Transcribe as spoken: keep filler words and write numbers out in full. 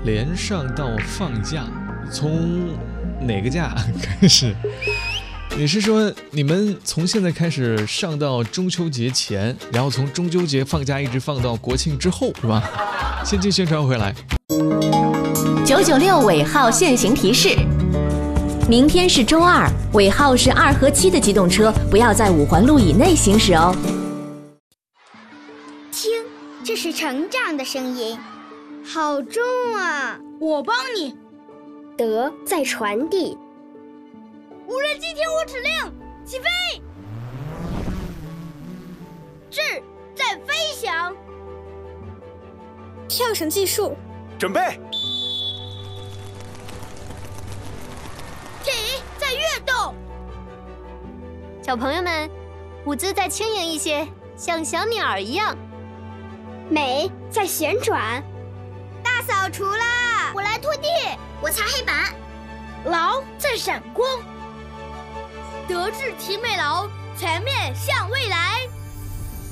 连上到放假，从哪个假开始？你是说你们从现在开始上到中秋节前，然后从中秋节放假一直放到国庆之后，是吧？先进宣传回来。 九九六尾号限行提示：明天是周二，尾号是二和七的机动车不要在五环路以内行驶哦。 听，这是成长的声音，好重啊！ 我帮你。 德在传递。 无人机听我指令，起飞！智在飞翔。 跳绳计数， 准备。 体在跃动。 小朋友们，舞姿再轻盈一些，像小鸟一样。 美在旋转。 大扫除啦！我来拖地， 我擦黑板。 劳在闪光。德智体美劳，全面向未来。